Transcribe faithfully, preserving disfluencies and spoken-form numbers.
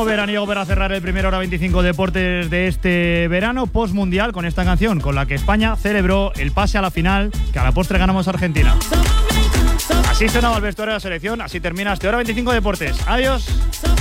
ritmo veraniego para cerrar el primer Hora veinticinco Deportes de este verano post-mundial con esta canción, con la que España celebró el pase a la final, que a la postre ganamos a Argentina. Así sonaba el vestuario de la selección, así termina este Hora veinticinco Deportes. Adiós.